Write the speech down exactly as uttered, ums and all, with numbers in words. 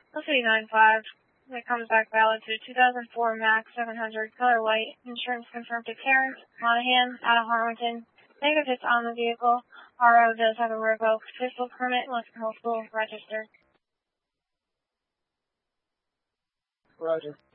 three nine five. That comes back valid to two thousand four Max seven hundred, color white. Insurance confirmed to Terrence Monahan out of Harlingen. Negative hits on the vehicle. R O does have a revoked pistol permit unless full registered. Roger.